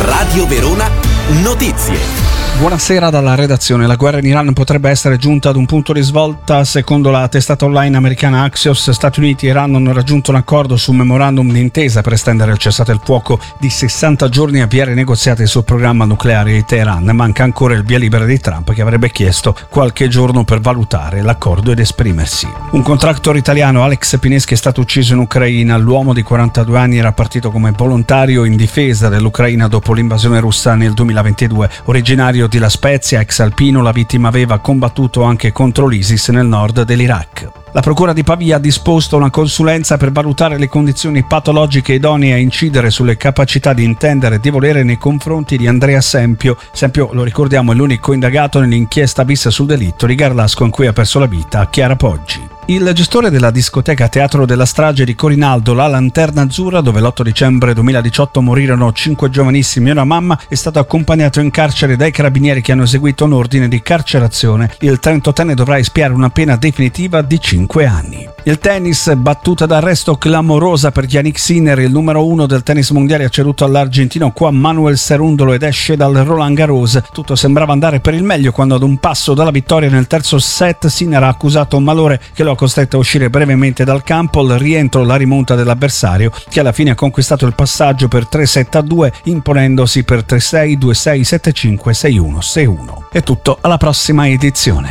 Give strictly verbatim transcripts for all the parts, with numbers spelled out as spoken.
Radio Verona Notizie. Buonasera dalla redazione. La guerra in Iran potrebbe essere giunta ad un punto di svolta. Secondo la testata online americana Axios, Stati Uniti e Iran hanno raggiunto un accordo su un memorandum d'intesa per estendere il cessate il fuoco di sessanta giorni e avviare i negoziati sul programma nucleare di Teheran. Manca ancora il via libera di Trump, che avrebbe chiesto qualche giorno per valutare l'accordo ed esprimersi. Un contractor italiano, Alex Pineschi, è stato ucciso in Ucraina. L'uomo di quarantadue anni era partito come volontario in difesa dell'Ucraina dopo l'invasione russa nel duemilaventidue. Originario di La Spezia, ex alpino, la vittima aveva combattuto anche contro l'ISIS nel nord dell'Iraq. La Procura di Pavia ha disposto una consulenza per valutare le condizioni patologiche idonee a incidere sulle capacità di intendere e di volere nei confronti di Andrea Sempio. Sempio, lo ricordiamo, è l'unico indagato nell'inchiesta bis sul delitto di Garlasco in cui ha perso la vita Chiara Poggi. Il gestore della discoteca Teatro della strage di Corinaldo, La Lanterna Azzurra, dove l'otto dicembre duemiladiciotto morirono cinque giovanissimi e una mamma, è stato accompagnato in carcere dai carabinieri che hanno eseguito un ordine di carcerazione. Il trentottenne dovrà espiare una pena definitiva di cinque anni. Il tennis, battuta d'arresto clamorosa per Jannik Sinner, il numero uno del tennis mondiale ha ceduto all'argentino Juan Manuel Cerúndolo ed esce dal Roland Garros. Tutto sembrava andare per il meglio quando ad un passo dalla vittoria nel terzo set Sinner ha accusato un malore che lo ha costretto a uscire brevemente dal campo. Al rientro la rimonta dell'avversario, che alla fine ha conquistato il passaggio per tre sette a due, imponendosi per tre sei, due sei, sette cinque, sei uno, sei uno. È tutto, alla prossima edizione.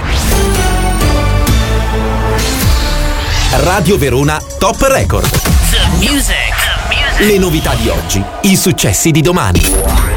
Radio Verona Top Record. The music. The music. Le novità di oggi, i successi di domani.